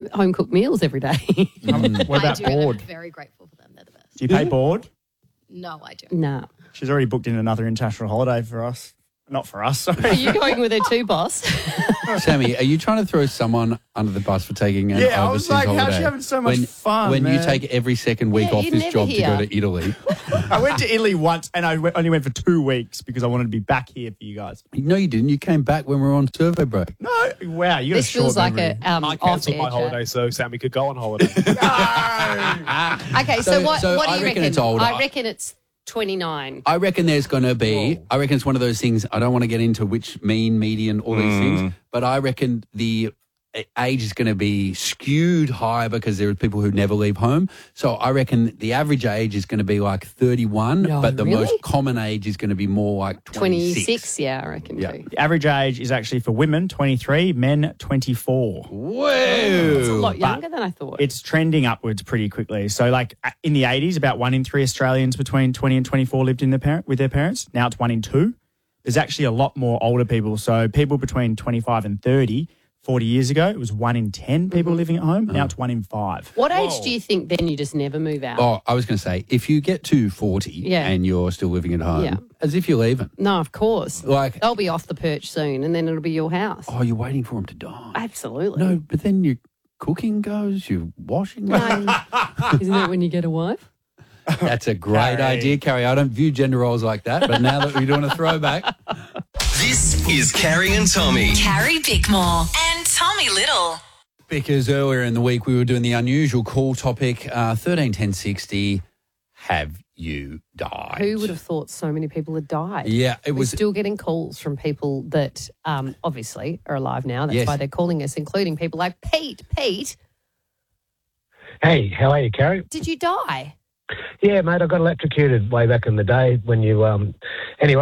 home cooked meals every day. What about board? I'm very grateful for them. They're the best. Do you pay board? No, I don't. No. She's already booked in another international holiday for us. Not for us, Are sorry. you going with her too, boss? Sammy, are you trying to throw someone under the bus for taking an overseas I was like, holiday? how's she having so much fun, When you man? take every second week Yeah, off you're this never job here. to go to Italy. I went to Italy once and I only went for 2 weeks because I wanted to be back here for you guys. No, you didn't. You came back when we were on survey break. No, wow, you got This a short feels like memory. a I cancelled my holiday so Sammy could go on holiday. Okay, so what do I you reckon it's older. I reckon it's 29. I reckon there's going to be, I reckon it's one of those things, I don't want to get into which mean, median, all these things, but I reckon the age is going to be skewed higher because there are people who never leave home. So I reckon the average age is going to be like 31, No, but the really? most common age is going to be more like 26. 26, yeah, I reckon Yeah. too. The average age is actually for women 23, men 24. Whoa. It's a lot younger than I thought. It's trending upwards pretty quickly. So, like in the 80s, about 1 in 3 Australians between 20 and 24 lived in with their parents. Now it's 1 in 2. There's actually a lot more older people. So, people between 25 and 30, 40 years ago, it was 1 in 10 people living at home. Now it's 1 in 5. What age do you think then you just never move out? Oh, I was going to say, if you get to 40 Yeah. and you're still living at home, Yeah. as if you're leaving. No, of course. Like, They'll be off the perch soon and then it'll be your house. oh, you're waiting for them to die. Absolutely. No, but then your cooking goes, your washing goes. Isn't that when you get a wife? That's a great Carrie. idea, Carrie. I don't view gender roles like that, but now that we're doing a throwback, This is Carrie and Tommy. Carrie Bickmore and Tommy Little. because earlier in the week we were doing the unusual call topic, 131060, have you died? Who would have thought so many people had died? Yeah, it We're was. still getting calls from people that obviously are alive now. That's Yes. why they're calling us, including people like Pete. Pete, Hey, how are you, Carrie? did you die? Yeah, mate, I got electrocuted way back in the day when you, anyway.